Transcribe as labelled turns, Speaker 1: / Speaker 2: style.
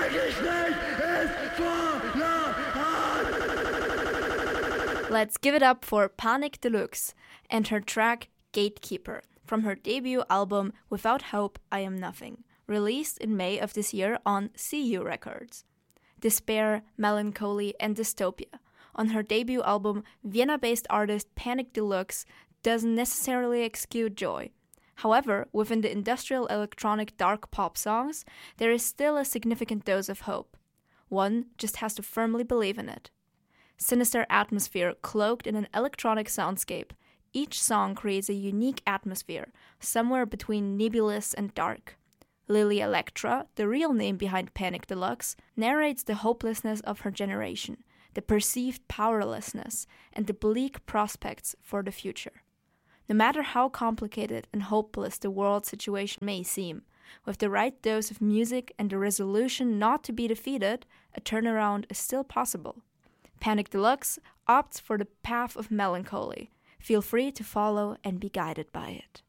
Speaker 1: Let's give it up for Panic Deluxe and her track Gatekeeper from her debut album Without Hope, I Am Nothing, released in May of this year on CU Records. Despair, melancholy, and dystopia. On her debut album, Vienna-based artist Panic Deluxe doesn't necessarily exude joy. However, within the industrial electronic dark pop songs, there is still a significant dose of hope. One just has to firmly believe in it. Sinister atmosphere cloaked in an electronic soundscape, each song creates a unique atmosphere, somewhere between nebulous and dark. Lily Electra, the real name behind Panic Deluxe, narrates the hopelessness of her generation, the perceived powerlessness, and the bleak prospects for the future. No matter how complicated and hopeless the world situation may seem, with the right dose of music and the resolution not to be defeated, a turnaround is still possible. Panic Deluxe opts for the path of melancholy. Feel free to follow and be guided by it.